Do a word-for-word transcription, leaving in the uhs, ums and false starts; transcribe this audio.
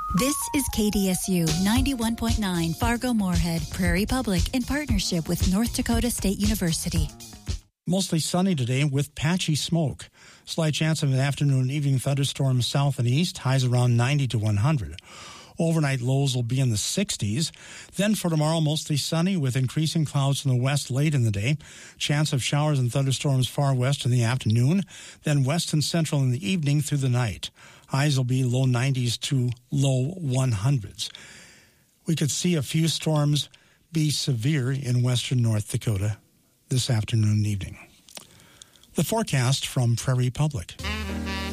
This is K D S U ninety-one point nine Fargo-Moorhead, Prairie Public, in partnership with North Dakota State University. Mostly sunny today with patchy smoke. Slight chance of an afternoon and evening thunderstorms south and east, highs around ninety to one hundred. Overnight lows will be in the sixties. Then for tomorrow, mostly sunny with increasing clouds in the west late in the day. Chance of showers and thunderstorms far west in the afternoon. Then west and central in the evening through the night. Highs will be low nineties to low one hundreds. We could see a few storms be severe in western North Dakota this afternoon and evening. The forecast from Prairie Public.